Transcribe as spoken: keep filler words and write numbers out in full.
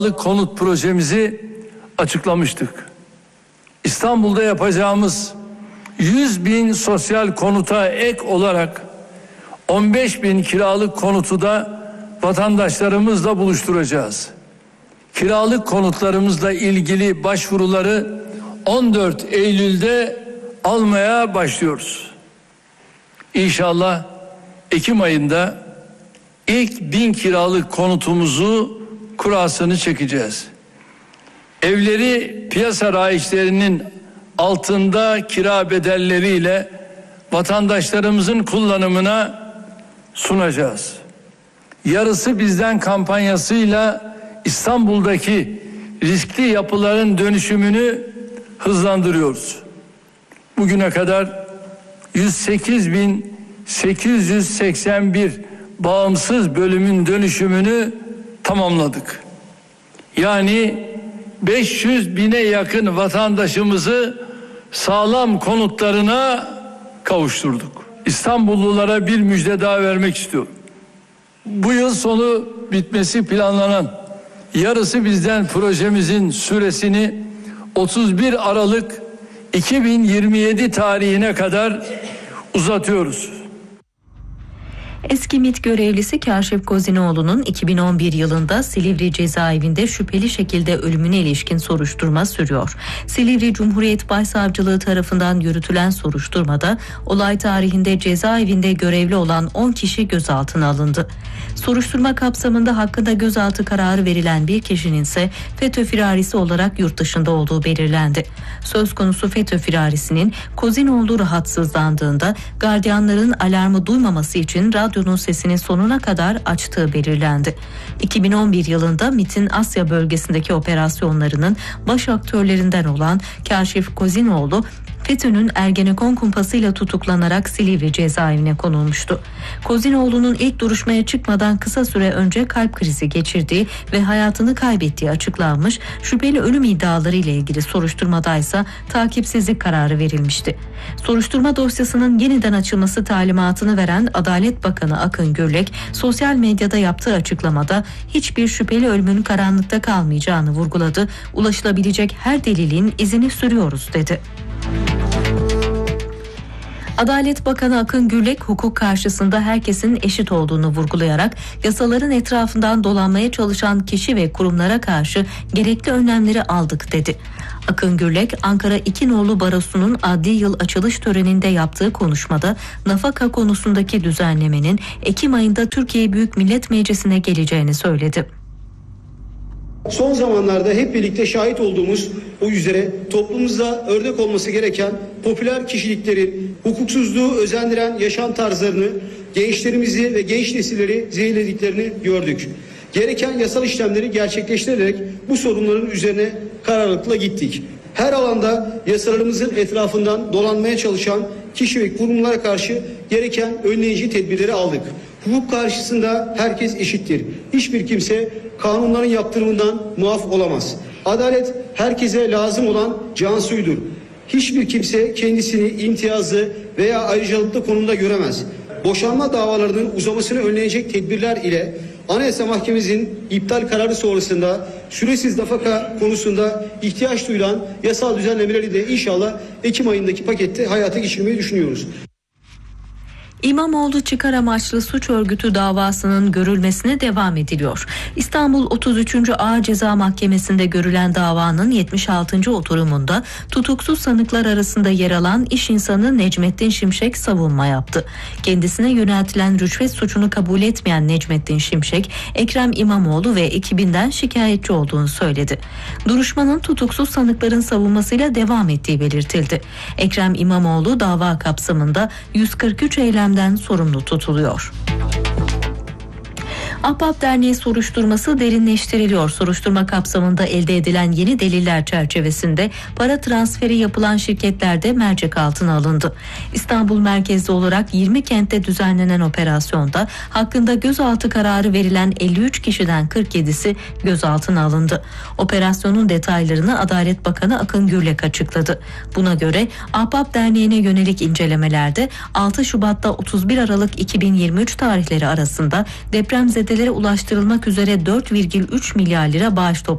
konut projemizi açıklamıştık. İstanbul'da yapacağımız yüz bin sosyal konuta ek olarak on beş bin kiralık konutu da vatandaşlarımızla buluşturacağız. Kiralık konutlarımızla ilgili başvuruları on dört Eylül'de almaya başlıyoruz. İnşallah Ekim ayında ilk bin kiralık konutumuzu kurasını çekeceğiz. Evleri piyasa raiçlerinin altında kira bedelleriyle vatandaşlarımızın kullanımına sunacağız. Yarısı bizden kampanyasıyla İstanbul'daki riskli yapıların dönüşümünü hızlandırıyoruz. Bugüne kadar yüz sekiz bin sekiz yüz seksen bir bağımsız bölümün dönüşümünü tamamladık. Yani beş yüz bine yakın vatandaşımızı sağlam konutlarına kavuşturduk. İstanbullulara bir müjde daha vermek istiyorum. Bu yıl sonu bitmesi planlanan yarısı bizden projemizin süresini otuz bir Aralık iki bin yirmi yedi tarihine kadar uzatıyoruz. Eski MİT görevlisi Kaşif Kozinoğlu'nun iki bin on bir yılında Silivri cezaevinde şüpheli şekilde ölümüne ilişkin soruşturma sürüyor. Silivri Cumhuriyet Başsavcılığı tarafından yürütülen soruşturmada olay tarihinde cezaevinde görevli olan on kişi gözaltına alındı. Soruşturma kapsamında hakkında gözaltı kararı verilen bir kişinin ise FETÖ firarisi olarak yurt dışında olduğu belirlendi. Söz konusu FETÖ firarisinin Kozinoğlu rahatsızlandığında gardiyanların alarmı duymaması için radyonun sesini sonuna kadar açtığı belirlendi. iki bin on bir yılında MİT'in Asya bölgesindeki operasyonlarının baş aktörlerinden olan Kaşif Kozinoğlu, FETÖ'nün Ergenekon kumpasıyla tutuklanarak Silivri cezaevine konulmuştu. Kozinoğlu'nun ilk duruşmaya çıkmadan kısa süre önce kalp krizi geçirdiği ve hayatını kaybettiği açıklanmış, şüpheli ölüm iddiaları ile ilgili soruşturmadaysa takipsizlik kararı verilmişti. Soruşturma dosyasının yeniden açılması talimatını veren Adalet Bakanı Akın Gürlek, sosyal medyada yaptığı açıklamada hiçbir şüpheli ölümün karanlıkta kalmayacağını vurguladı. Ulaşılabilecek her delilin izini sürüyoruz dedi. Adalet Bakanı Akın Gürlek, hukuk karşısında herkesin eşit olduğunu vurgulayarak yasaların etrafından dolanmaya çalışan kişi ve kurumlara karşı gerekli önlemleri aldık dedi. Akın Gürlek, Ankara iki Nolu Barosu'nun adli yıl açılış töreninde yaptığı konuşmada nafaka konusundaki düzenlemenin Ekim ayında Türkiye Büyük Millet Meclisi'ne geleceğini söyledi. Son zamanlarda hep birlikte şahit olduğumuz o üzere toplumumuzda örnek olması gereken popüler kişiliklerin hukuksuzluğu özendiren yaşam tarzlarını, gençlerimizi ve genç nesilleri zehirlediklerini gördük. Gereken yasal işlemleri gerçekleştirerek bu sorunların üzerine kararlılıkla gittik. Her alanda yasalarımızın etrafından dolanmaya çalışan kişi ve kurumlara karşı gereken önleyici tedbirleri aldık. Hukuk karşısında herkes eşittir. Hiçbir kimse kanunların yaptırımından muaf olamaz. Adalet herkese lazım olan can suyudur. Hiçbir kimse kendisini imtiyazlı veya ayrıcalıklı konumda göremez. Boşanma davalarının uzamasını önleyecek tedbirler ile Anayasa Mahkememizin iptal kararı sonrasında süresiz nafaka konusunda ihtiyaç duyulan yasal düzenlemeleri de inşallah Ekim ayındaki pakette hayata geçirmeyi düşünüyoruz. İmamoğlu çıkar amaçlı suç örgütü davasının görülmesine devam ediliyor. İstanbul otuz üçüncü Ağır Ceza Mahkemesi'nde görülen davanın yetmiş altıncı oturumunda tutuksuz sanıklar arasında yer alan iş insanı Necmettin Şimşek savunma yaptı. Kendisine yöneltilen rüşvet suçunu kabul etmeyen Necmettin Şimşek, Ekrem İmamoğlu ve ekibinden şikayetçi olduğunu söyledi. Duruşmanın tutuksuz sanıkların savunmasıyla devam ettiği belirtildi. Ekrem İmamoğlu dava kapsamında yüz kırk üç eylem sorumlu tutuluyor. Ahbap Derneği soruşturması derinleştiriliyor. Soruşturma kapsamında elde edilen yeni deliller çerçevesinde para transferi yapılan şirketlerde mercek altına alındı. İstanbul merkezli olarak yirmi kentte düzenlenen operasyonda hakkında gözaltı kararı verilen elli üç kişiden kırk yedisi gözaltına alındı. Operasyonun detaylarını Adalet Bakanı Akın Gürlek açıkladı. Buna göre Ahbap Derneği'ne yönelik incelemelerde altı Şubat'ta otuz bir Aralık iki bin yirmi üç tarihleri arasında depremzedelere ulaştırılmak üzere dört virgül üç milyar lira bağış topladı.